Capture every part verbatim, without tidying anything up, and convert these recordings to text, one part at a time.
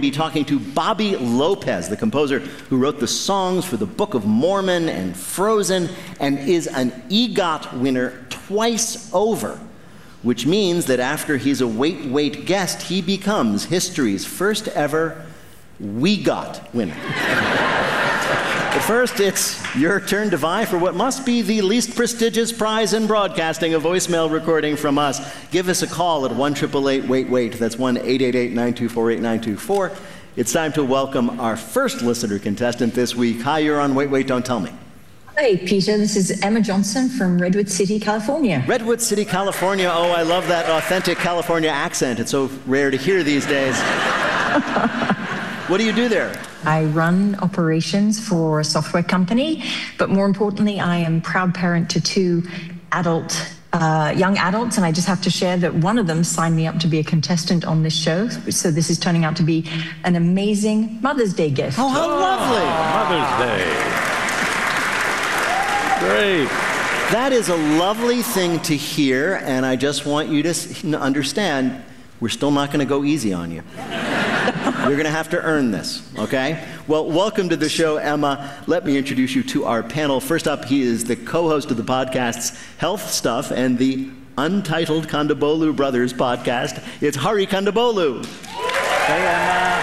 be talking to Bobby Lopez, the composer who wrote the songs for the Book of Mormon and Frozen, and is an EGOT winner twice over, which means that after he's a Wait Wait guest, he becomes history's first ever WeGot winner. But first, it's your turn to vie for what must be the least prestigious prize in broadcasting, a voicemail recording from us. Give us a call at one eight eight eight wait wait. That's one eight eight eight nine two four eight nine two four. It's time to welcome our first listener contestant this week. Hi, you're on Wait, Wait, Don't Tell Me. Hey, Peter, this is Emma Johnson from Redwood City, California. Redwood City, California. Oh, I love that authentic California accent. It's so rare to hear these days. What do you do there? I run operations for a software company, but more importantly, I am proud parent to two adult, uh, young adults, and I just have to share that one of them signed me up to be a contestant on this show, so this is turning out to be an amazing Mother's Day gift. Oh, how lovely! Mother's Day. Great. That is a lovely thing to hear, and I just want you to understand, we're still not going to go easy on you. You're going to have to earn this, okay? Well, welcome to the show, Emma. Let me introduce you to our panel. First up, he is the co-host of the podcasts Health Stuff and the Untitled Kondabolu Brothers podcast. It's Hari Kondabolu. Hey, Emma.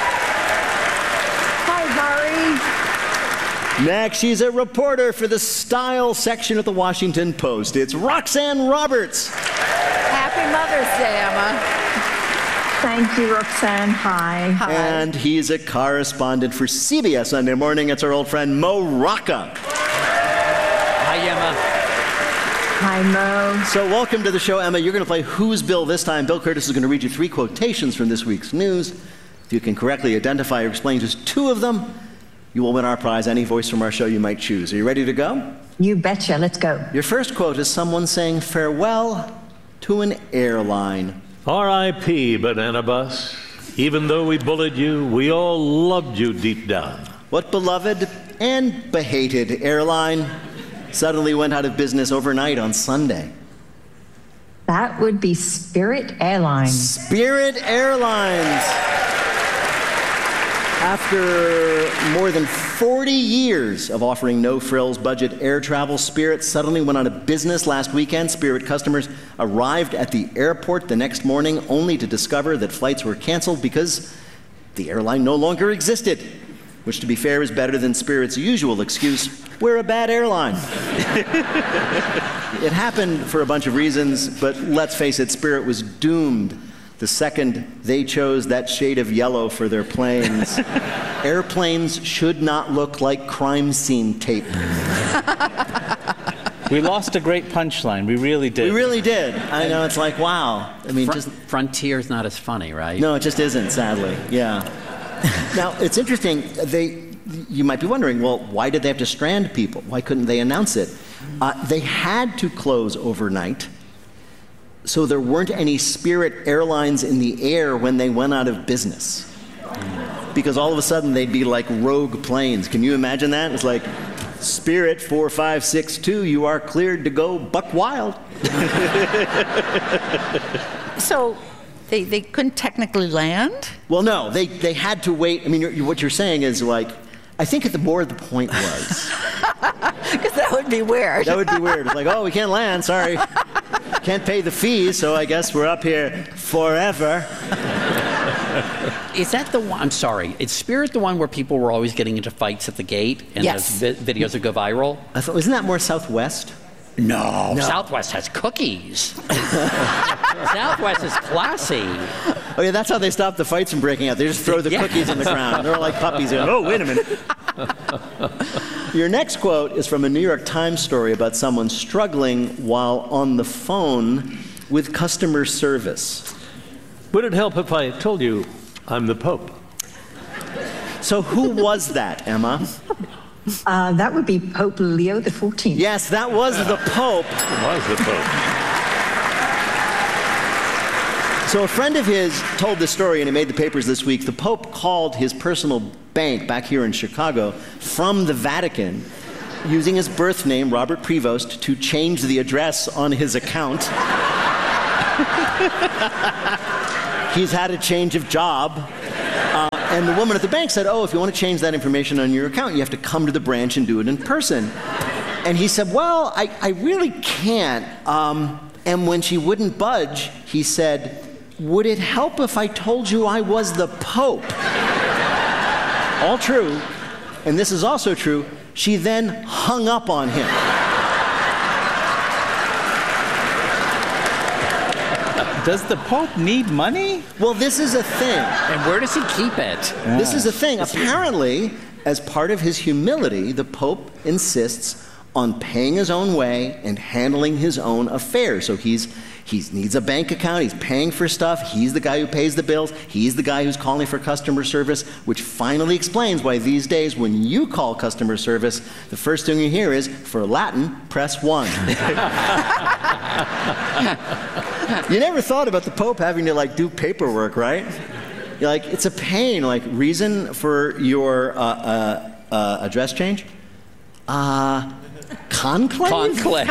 Hi, Hari. Next, she's a reporter for the style section of the Washington Post. It's Roxanne Roberts. Happy Mother's Day, Emma. Thank you, Roxanne. Hi. Hi. And he's a correspondent for C B S Sunday Morning. It's our old friend Mo Rocca. Hi, Emma. Hi, Mo. So welcome to the show, Emma. You're going to play Who's Bill this time. Bill Curtis is going to read you three quotations from this week's news. If you can correctly identify or explain just two of them, you will win our prize, any voice from our show you might choose. Are you ready to go? You betcha. Let's go. Your first quote is someone saying farewell to an airline. R I P Banana Bus. Even though we bullied you, we all loved you deep down. What beloved and behated airline suddenly went out of business overnight on Sunday? That would be Spirit Airlines. Spirit Airlines. After more than forty years of offering no-frills budget air travel, Spirit suddenly went out of business last weekend. Spirit customers arrived at the airport the next morning only to discover that flights were canceled because the airline no longer existed, which, to be fair, is better than Spirit's usual excuse, we're a bad airline. It happened for a bunch of reasons, but let's face it, Spirit was doomed the second they chose that shade of yellow for their planes. Airplanes should not look like crime scene tape. We lost a great punchline. We really did. We really did. I know, it's like, wow. I mean, Fr- just... Frontier's not as funny, right? No, it just isn't, sadly. Yeah. Now, it's interesting. They, you might be wondering, well, why did they have to strand people? Why couldn't they announce it? Uh, they had to close overnight, so there weren't any Spirit Airlines in the air when they went out of business. Because all of a sudden they'd be like rogue planes. Can you imagine that? It's like, Spirit four five six two, you are cleared to go buck wild. So they, they couldn't technically land? Well, no, they, they had to wait. I mean, you're, what you're saying is like, I think at the more the point was. Because that would be weird. That would be weird. It's like, oh, we can't land, sorry. Can't pay the fees, so I guess we're up here forever. Is that the one? I'm sorry. Is Spirit the one where people were always getting into fights at the gate and Yes. there's vi- videos that go viral? I thought, isn't that more Southwest? No. No. Southwest has cookies. Southwest is classy. Oh, yeah, that's how they stop the fights from breaking out. They just throw the Yeah. cookies on the ground. They're like puppies. They're like, oh, wait a minute. Your next quote is from a New York Times story about someone struggling while on the phone with customer service. Would it help if I told you I'm the Pope? So who was that, Emma? Uh, that would be Pope Leo the fourteenth. Yes, that was the Pope. It was the Pope. So a friend of his told this story, and it made the papers this week. The Pope called his personal bank back here in Chicago from the Vatican, using his birth name, Robert Prevost, to change the address on his account. He's had a change of job. Uh, And the woman at the bank said, oh, if you want to change that information on your account, you have to come to the branch and do it in person. And he said, well, I, I really can't. Um, and when she wouldn't budge, he said, would it help if I told you I was the Pope? All true. And this is also true. She then hung up on him. Does the Pope need money? Well, this is a thing. And where does he keep it? This is a thing. Apparently, as part of his humility, the Pope insists on paying his own way and handling his own affairs. So he's he needs a bank account, he's paying for stuff, he's the guy who pays the bills, he's the guy who's calling for customer service, which finally explains why these days when you call customer service, the first thing you hear is, for Latin, press one. You never thought about the Pope having to like do paperwork, right? You're like, it's a pain. Like, reason for your uh, uh, uh, address change? Uh, conclave? Conclave.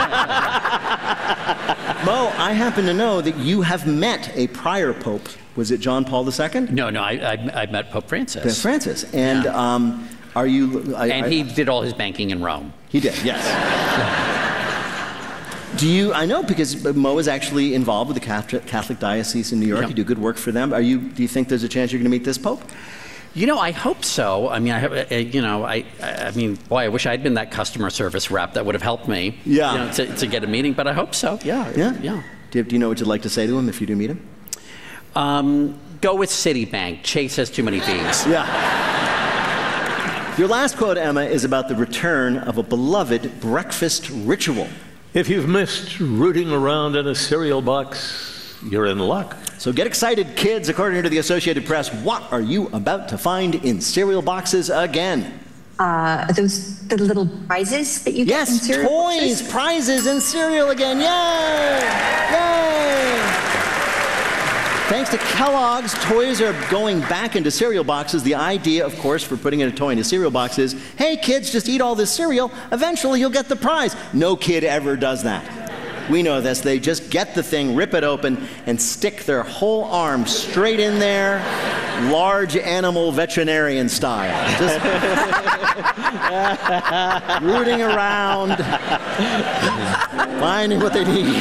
Mo, I happen to know that you have met a prior Pope. Was it John Paul the Second? No, no, I, I, I met Pope Francis. Pope Francis. And Yeah. um, are you... I, And I, he did all his banking in Rome. He did, yes. Do you, I know because Mo is actually involved with the Catholic, Catholic Diocese in New York. Yep. You do good work for them. Are you, do you think there's a chance you're going to meet this Pope? You know, I hope so. I mean, I, uh, you know, I, I mean, boy, I wish I'd been that customer service rep. That would have helped me. Yeah. You know, to, to get a meeting, but I hope so. Yeah. Yeah? Yeah. Do you, do you know what you'd like to say to him if you do meet him? Um, go with Citibank. Chase has too many fees. Yeah. Your last quote, Emma, is about the return of a beloved breakfast ritual. If you've missed rooting around in a cereal box, you're in luck. So get excited, kids. According to the Associated Press, what are you about to find in cereal boxes again? Uh, those the little prizes that you get in Yes, cereal toys, boxes? prizes, and cereal again. Yay! Yay! Thanks to Kellogg's, toys are going back into cereal boxes. The idea, of course, for putting in a toy into cereal box is, hey, kids, just eat all this cereal. Eventually, you'll get the prize. No kid ever does that. We know this. They just get the thing, rip it open, and stick their whole arm straight in there, large animal veterinarian style. Just rooting around, finding what they need.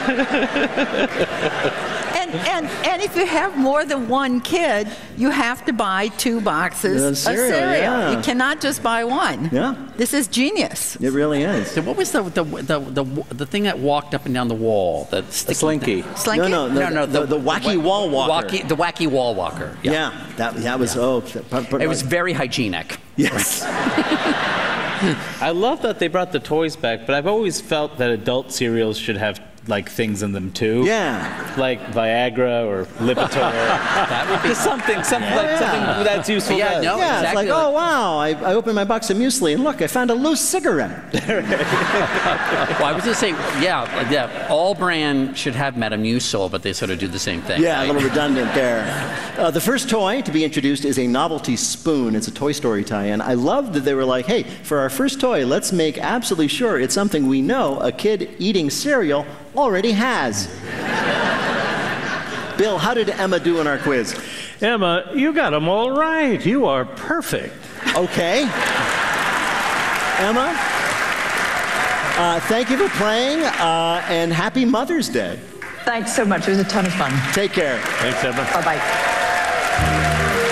And, and, and if you have more than one kid, you have to buy two boxes Yeah, of cereal, cereal. yeah. You cannot just buy one. Yeah. This is genius. It really is. So what was the the, the the the thing that walked up and down the wall? The sticky slinky. thing? Slinky? No, no, No, no, the, the, wacky wall walker. Wacky, the wacky wall walker. Yeah. Yeah, that, that was, oh. But, but, It was very hygienic. yes. I love that they brought the toys back, but I've always felt that adult cereals should have like things in them too. Yeah. Like Viagra or Lipitor. That would be Just something, something like Yeah. something that's useful. Yeah, to no, us. Yeah, exactly it's like, like- oh, wow, I, I opened my box of muesli, and look, I found a loose cigarette. Well, I was going to say, yeah, yeah, all brand should have Metamucil, but they sort of do the same thing. Yeah, a right? little redundant there. Uh, the first toy to be introduced is a novelty spoon. It's a Toy Story tie-in. I love that they were like, hey, for our first toy, let's make absolutely sure it's something we know a kid eating cereal already has. Bill, how did Emma do in our quiz? Emma, you got them all right. You are perfect. Okay. Emma, uh, thank you for playing, uh, and happy Mother's Day. Thanks so much. It was a ton of fun. Take care. Thanks, Emma. Bye-bye.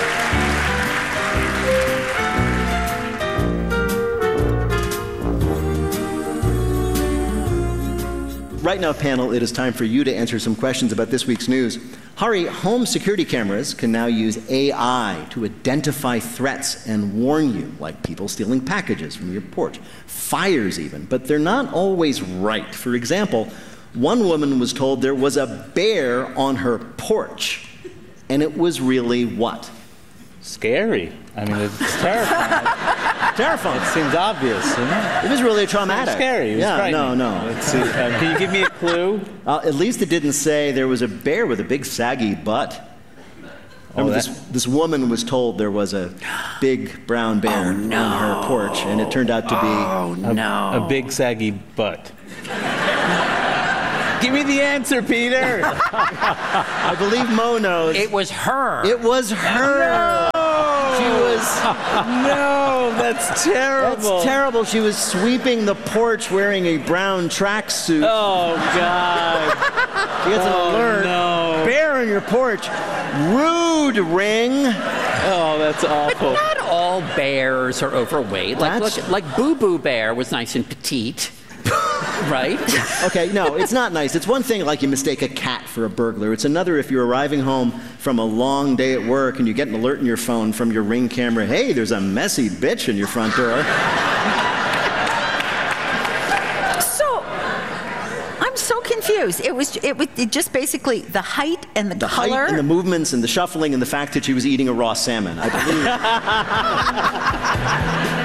Right now, panel, it is time for you to answer some questions about this week's news. Hari, home security cameras can now use A I to identify threats and warn you, like people stealing packages from your porch, fires even, but they're not always right. For example, one woman was told there was a bear on her porch, and it was really what? Scary. I mean, it's terrifying. Terrifying. It seems obvious, isn't it? It was really traumatic. It's scary. It was yeah, frightening. no, no. Let's see. Uh, can you give me a clue? Uh, at least it didn't say there was a bear with a big saggy butt. Remember, Oh, this, that- this woman was told there was a big brown bear Oh, no. on her porch, and it turned out to be... Oh, no. A big saggy butt. Give me the answer, Peter. I believe Mo knows. It was her. It was her. No, that's terrible. That's terrible. She was sweeping the porch wearing a brown tracksuit. Oh, God. She gets an Oh, alert. no. Bear on your porch. Rude, Ring. Oh, that's awful. Not all bears are overweight. Like, That's- look, like Boo Boo Bear was nice and petite, right? Okay, no, it's not nice. It's one thing like you mistake a cat for a burglar. It's another if you're arriving home from a long day at work and you get an alert in your phone from your Ring camera, hey, there's a messy bitch in your front door. So, I'm so confused. It was it was it just basically the height and the, The color. height and the movements and the shuffling and the fact that she was eating a raw salmon. I believe.